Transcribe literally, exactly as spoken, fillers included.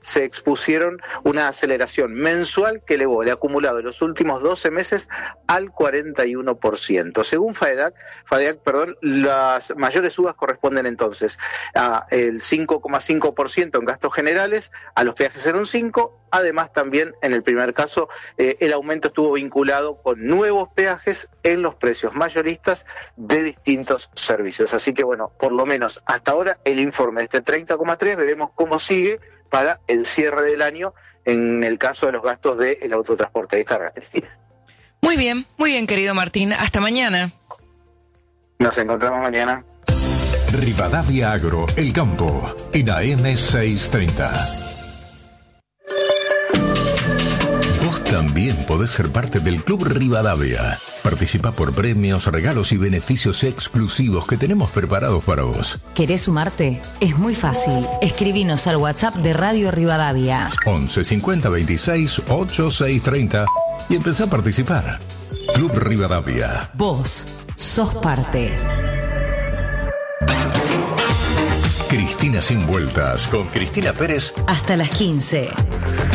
se expusieron una aceleración mensual que elevó el acumulado de los últimos doce meses al cuarenta y uno por ciento. Según FADEAC, FADEAC, perdón, las mayores subas corresponden entonces a el cinco coma cinco por ciento en gastos generales, a los peajes en un cinco por ciento, además también en el primer caso eh, el aumento estuvo vinculado con nuevos peajes en los precios mayoristas de distintos servicios. Así que bueno, por lo menos hasta ahora el informe de este treinta coma tres, veremos cómo sigue para el cierre del año en el caso de los gastos del autotransporte de carga, Cristina. Muy bien, muy bien, querido Martín. Hasta mañana. Nos encontramos mañana. Rivadavia Agro, El Campo, en A M seiscientos treinta. Vos también podés ser parte del Club Rivadavia. Participa por premios, regalos y beneficios exclusivos que tenemos preparados para vos. ¿Querés sumarte? Es muy fácil. Escribinos al WhatsApp de Radio Rivadavia. once cincuenta veintiséis ochenta y seis treinta y empezá a participar. Club Rivadavia. Vos sos parte. Cristina sin vueltas con Cristina Pérez. Hasta las quince.